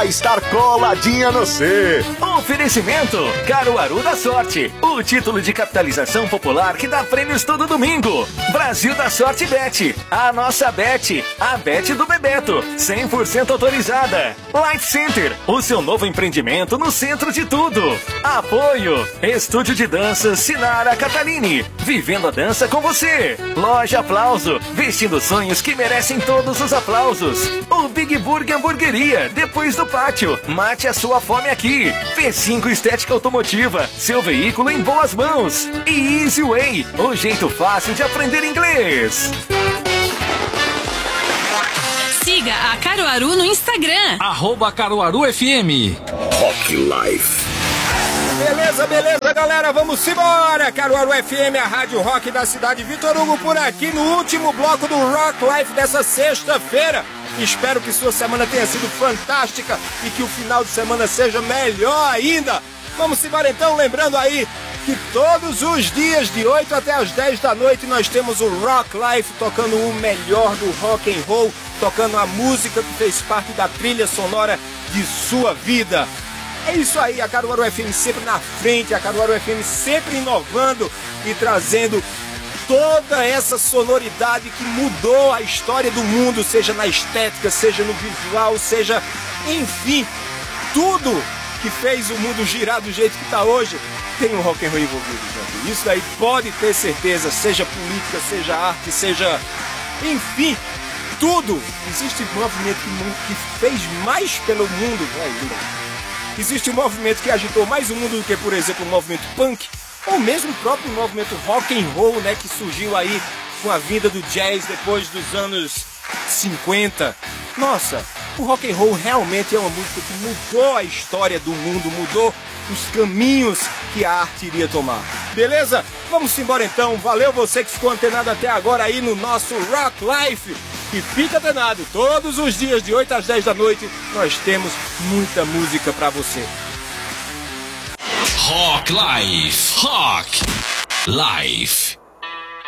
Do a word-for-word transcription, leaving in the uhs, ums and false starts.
vai estar coladinha no C. Oferecimento Caruaru da Sorte, o título de capitalização popular que dá prêmios todo domingo. Brasil da Sorte Bet, a nossa Bet, a Bet do Bebeto, cem por cento autorizada. Life Center, o seu novo empreendimento no centro de tudo. Apoio, Estúdio de Danças Sinara Catalini, vivendo a dança com você. Loja Aplauso, vestindo sonhos que merecem todos os aplausos. O Big Burger Hamburgueria, depois do pátio, mate a sua fome aqui. P cinco Estética Automotiva, seu veículo em boas mãos. E Easy Way, o jeito fácil de aprender inglês. Siga a Caruaru no Instagram. Arroba Caruaru F M. Rock Life. Beleza, beleza, galera, vamos embora! Caruaru F M, a rádio rock da cidade. Vitor Hugo por aqui no último bloco do Rock Life dessa sexta-feira. Espero que sua semana tenha sido fantástica e que o final de semana seja melhor ainda. Vamos embora então, lembrando aí que todos os dias de oito até as dez da noite nós temos o Rock Life tocando o melhor do rock and roll, tocando a música que fez parte da trilha sonora de sua vida. É isso aí, a Caruaru F M sempre na frente, a Caruaru F M sempre inovando e trazendo toda essa sonoridade que mudou a história do mundo, seja na estética, seja no visual, seja, enfim, tudo que fez o mundo girar do jeito que está hoje, tem um rock and roll envolvido, gente. Isso daí pode ter certeza, seja política, seja arte, seja, enfim, tudo. Existe um movimento que, que fez mais pelo mundo, ainda. Existe um movimento que agitou mais o mundo do que, por exemplo, o movimento punk, ou mesmo o próprio movimento rock and roll, né, que surgiu aí com a vinda do jazz depois dos anos cinquenta. Nossa, o rock and roll realmente é uma música que mudou a história do mundo, mudou os caminhos que a arte iria tomar. Beleza? Vamos embora então. Valeu você que ficou antenado até agora aí no nosso Rock Life. E fica antenado, todos os dias de oito às dez da noite nós temos muita música pra você. Rock Life. Rock Life.